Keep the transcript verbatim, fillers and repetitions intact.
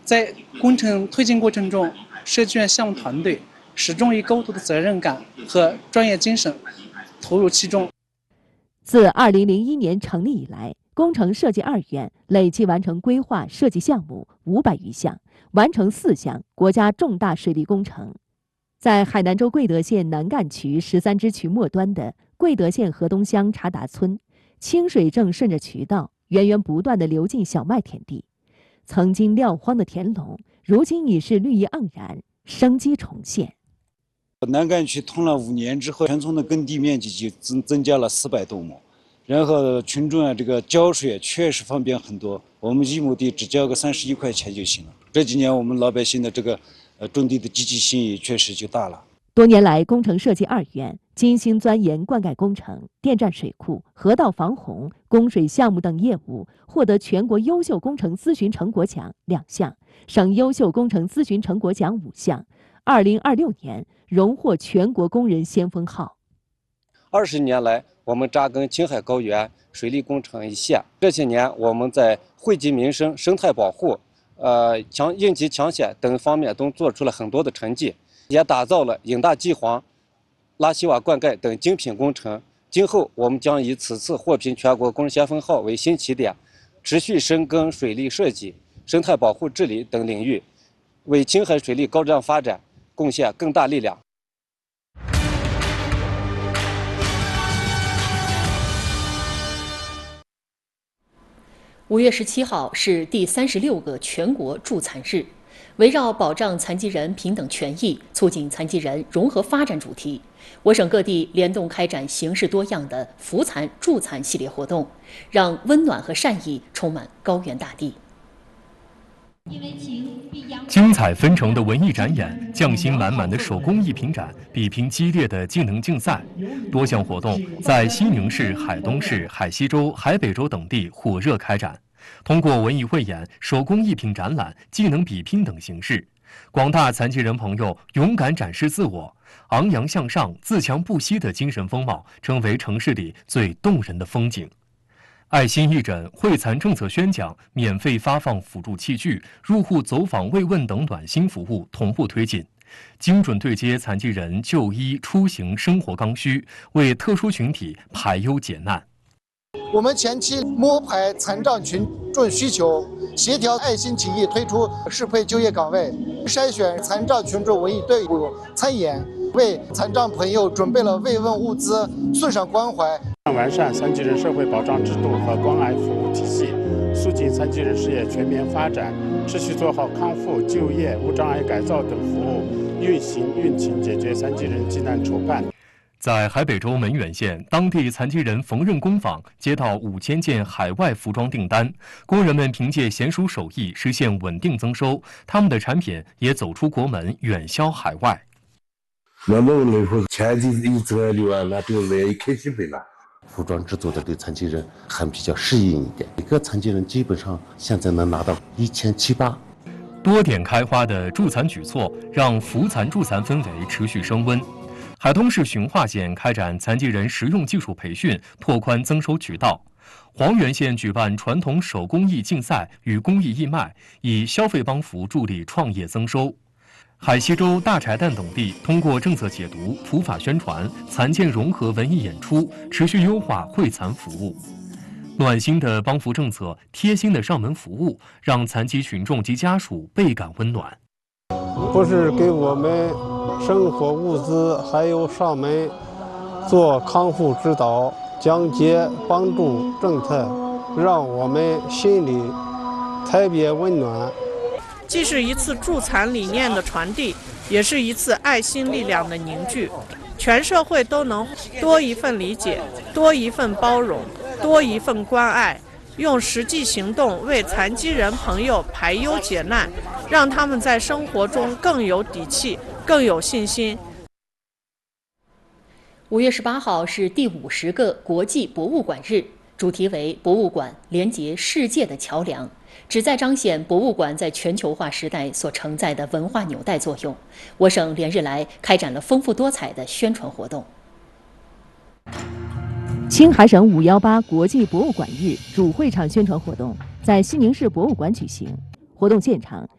在工程推进过程中，设计院项目团队始终以高度的责任感和专业精神投入其中。 自二零零一年成立以来，工程设计二院累计完成规划设计项目五百余项，完成四项国家重大水利工程。在海南州贵德县南干渠十三支渠末端的贵德县河东乡查达村，清水正顺着渠道源源不断地流进小麦田地。曾经撂荒的田垄，如今已是绿意盎然，生机重现。 南干渠通了五年之后，全村的耕地面积就增增加了四百多亩，然后群众啊，这个浇水确实方便很多。我们一亩地只交个三十一块钱就行了。这几年我们老百姓的这个呃种地的积极性也确实就大了。 多年来，工程设计二院精心钻研灌溉工程、电站水库、河道防洪、供水项目等业务，获得全国优秀工程咨询成果奖两项，省优秀工程咨询成果奖五项。二零二六年荣获全国工人先锋号。 二十年来，我们扎根青海高原水利工程一线。这些年，我们在惠及民生、生态保护、呃强应急抢险等方面都做出了很多的成绩。也打造了引大济黄、拉稀瓦灌溉等精品工程。今后我们将以此次获评全国工人先锋号为新起点，持续深耕水利设计、生态保护治理等领域，为青海水利高质量发展贡献更大力量。 五月十七号是第三十六个全国助残日。围绕保障残疾人平等权益、促进残疾人融合发展主题，我省各地联动开展形式多样的扶残助残系列活动，让温暖和善意充满高原大地。 精彩纷呈的文艺展演，匠心满满的手工艺品展，比拼激烈的技能竞赛，多项活动在西宁市、海东市、海西州、海北州等地火热开展。通过文艺汇演、手工艺品展览、技能比拼等形式，广大残疾人朋友勇敢展示自我，昂扬向上、自强不息的精神风貌，成为城市里最动人的风景。爱心义诊、惠残政策宣讲、免费发放辅助器具、入户走访慰问等暖心服务同步推进，精准对接残疾人就医、出行、生活刚需，为特殊群体排忧解难。 我们前期摸排残障群众需求，协调爱心企业推出适配就业岗位，筛选残障群众文艺队伍参演，为残障朋友准备了慰问物资，送上关怀。 完善残疾人社会保障制度和关爱服务体系，促进残疾人事业全面发展，持续做好康复、就业、无障碍改造等服务，运行运勤解决残疾人急难愁盼。 在海北州门源县，当地残疾人缝纫工坊接到五千件海外服装订单，工人们凭借娴熟手艺实现稳定增收，他们的产品也走出国门，远销海外。 那弄了以后，钱就一折六万，那就来开心呗了。 服装制作的对残疾人还比较适应一点，一个残疾人基本上现在能拿到一千七八。 多点开花的助残举措，让扶残助残氛围持续升温。海东市循化县开展残疾人实用技术培训，拓宽增收渠道。黄原县举办传统手工艺竞赛与公益义卖，以消费帮扶助力创业增收。海西州、大柴旦等地通过政策解读、普法宣传、残健融合文艺演出，持续优化惠残服务。暖心的帮扶政策，贴心的上门服务，让残疾群众及家属倍感温暖。 不是给我们生活物资，还有上门做康复指导、讲解、帮助政策，让我们心里特别温暖。 既是一次助残理念的传递，也是一次爱心力量的凝聚。全社会都能多一份理解，多一份包容，多一份关爱，用实际行动为残疾人朋友排忧解难，让他们在生活中更有底气，更有信心。 五月十八号是第五十个国际博物馆日，主题为博物馆连接世界的桥梁，旨在彰显博物馆在全球化时代所承载的文化纽带作用。我省连日来开展了丰富多彩的宣传活动。 青海省五一八国际博物馆日主会场宣传活动在西宁市博物馆举行。活动现场，